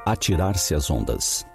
atirar-se às ondas.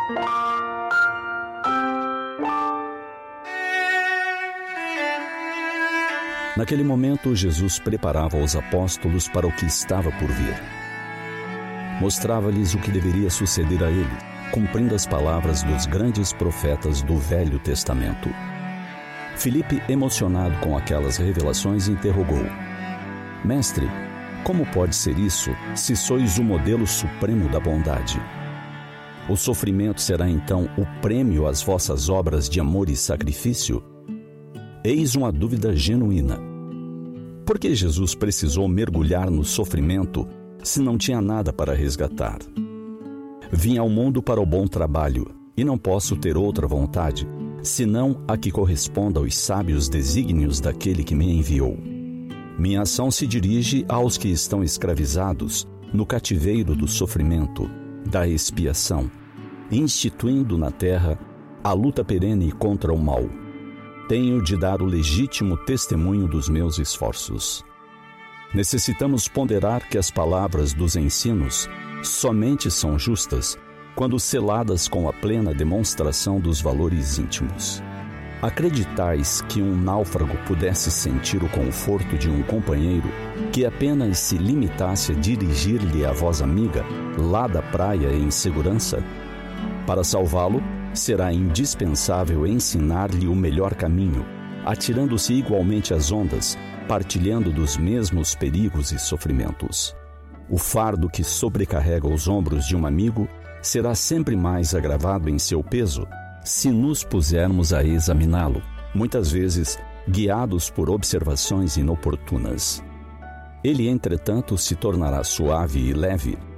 Naquele momento, Jesus preparava os apóstolos para o que estava por vir. Mostrava-lhes o que deveria suceder a ele, cumprindo as palavras dos grandes profetas do Velho Testamento. Filipe, emocionado com aquelas revelações, interrogou: Mestre, como pode ser isso, se sois o modelo supremo da bondade? O sofrimento será então o prêmio às vossas obras de amor e sacrifício? Eis uma dúvida genuína. Por que Jesus precisou mergulhar no sofrimento se não tinha nada para resgatar? Vim ao mundo para o bom trabalho, e não posso ter outra vontade, senão a que corresponda aos sábios desígnios daquele que me enviou. Minha ação se dirige aos que estão escravizados no cativeiro do sofrimento, da expiação, instituindo na terra a luta perene contra o mal. Tenho de dar o legítimo testemunho dos meus esforços. Necessitamos ponderar que as palavras dos ensinos somente são justas quando seladas com a plena demonstração dos valores íntimos. Acreditais que um náufrago pudesse sentir o conforto de um companheiro que apenas se limitasse a dirigir-lhe a voz amiga lá da praia em segurança? Para salvá-lo, será indispensável ensinar-lhe o melhor caminho, atirando-se igualmente às ondas, partilhando dos mesmos perigos e sofrimentos. O fardo que sobrecarrega os ombros de um amigo será sempre mais agravado em seu peso se nos pusermos a examiná-lo, muitas vezes guiados por observações inoportunas. Ele, entretanto, se tornará suave e leve